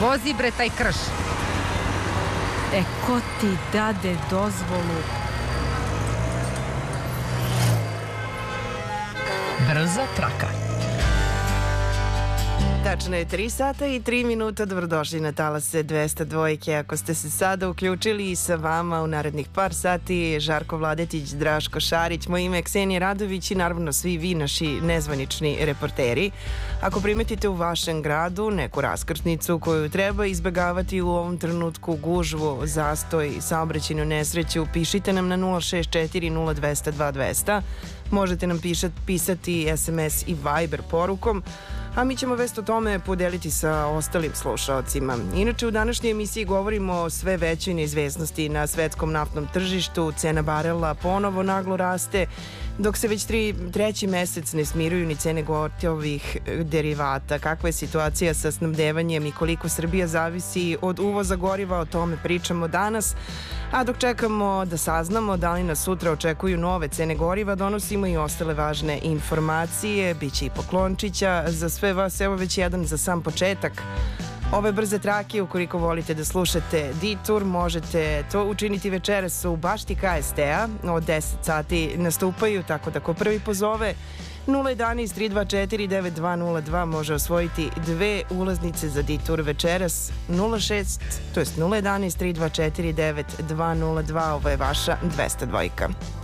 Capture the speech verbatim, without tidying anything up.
Vozi bre taj krš. E, ko ti dade dozvolu? Brza traka. Tačno je tri sata i tri minuta. Dobrodošli na Talase dvesta dvojke. Ako ste se sada uključili, i sa vama u narednih par sati Žarko Vladetić, Draško Šarić, moje ime je Ksenija Radović i naravno svi vi naši nezvanični reporteri. Ako primetite u vašem gradu neku raskrsnicu koju treba izbegavati u ovom trenutku, gužvu, zastoj, saobraćajnu nesreću, pišite nam na nula šest četiri nula dva nula dva dva nula nula. Možete nam pišat, pisati es em es i Viber porukom, a mi ćemo vest o tome podeliti sa ostalim slušaocima. Inače, u današnjoj emisiji govorimo o sve većoj neizvesnosti na svetskom naftnom tržištu. Cena barela ponovo naglo raste, dok se već tri, treći mesec ne smiruju ni cene gotovih derivata. Kakva je situacija sa snabdevanjem i koliko Srbija zavisi od uvoza goriva, o tome pričamo danas. A dok čekamo da saznamo da li nas sutra očekuju nove cene goriva, donosimo i ostale važne informacije. Biće i poklončića za sve vas. Evo već jedan za sam početak ove brze trake. Ukoliko volite da slušate Detour, možete to učiniti večeras u bašti ka es te-a. Od deset sati nastupaju, tako da ko prvi pozove nula jedan tri dva četiri devet dva nula dva može osvojiti dve ulaznice za Detour večeras. Nula šest, to jest nula jedan tri dva četiri devet dva nula dva. Ovo je vaša dvesta dvojka.